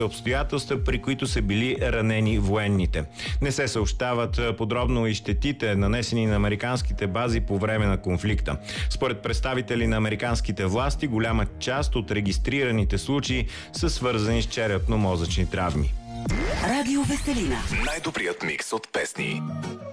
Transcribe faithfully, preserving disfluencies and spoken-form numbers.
обстоятелства, при които са били ранени военните. Не се съобщават подробно и щетите, нанесени на американските бази по време на конфликта. Според представители на американските власти, голяма част от регистрираните случаи са свързани с черепно-мозъчни травми. Радио Веселина. Най-добрият микс от песни.